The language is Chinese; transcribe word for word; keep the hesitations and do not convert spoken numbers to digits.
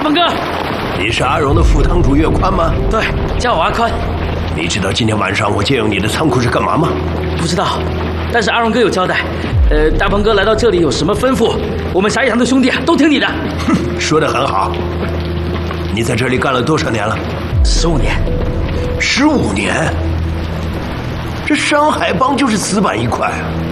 鹏哥， 你是阿荣的副堂主岳宽吗？ 对，叫我阿宽。 你知道今天晚上我借用你的仓库是干嘛吗？ 不知道，但是阿荣哥有交代。呃，大鹏哥来到这里有什么吩咐，我们侠义堂的兄弟啊都听你的。 哼，说得很好。你在这里干了多少年了？ 十五年。 十五年？这山海帮就是死板一块啊！